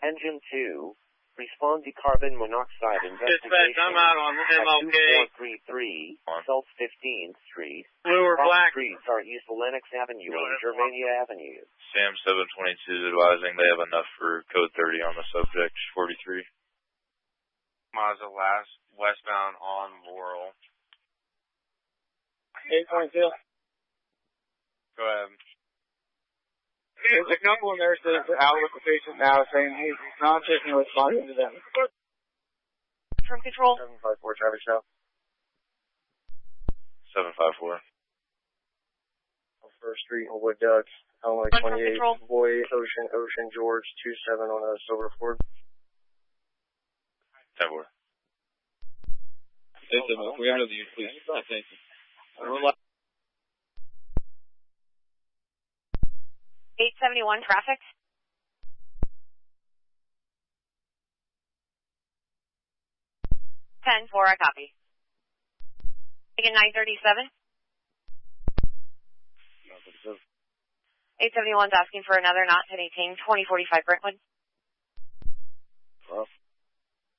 Engine 2, respond to carbon monoxide investigation. Dispatch, I'm out on MLK. 2433, South 15th Street. Blue or black? Streets are East Lenox Avenue and Germania Avenue. Sam 722 advising they have enough for code 30 on the subject, 43. Mazda westbound on Laurel. 8.2. Go ahead. There's a couple of nurses out with the patient now saying he's not taking responding to them. From control. 754 traffic stop. 754. First Street in Wood Ducks. Illinois 28. Boy, Ocean, George 27 on a Silver Ford. 10-4. We are the police. Thank you. 871 traffic. Ten four, I copy. Again, 937. 871's asking for another not 1018, 2045 Brentwood. Well.